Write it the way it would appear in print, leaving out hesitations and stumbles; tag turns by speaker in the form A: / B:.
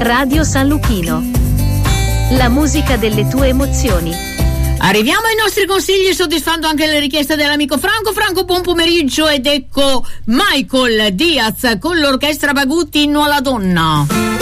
A: Radio San Luchino. La musica delle tue emozioni.
B: Arriviamo ai nostri consigli soddisfando anche le richieste dell'amico Franco. Franco, buon pomeriggio ed ecco Michael Diaz con l'orchestra Bagutti, Inno alla donna.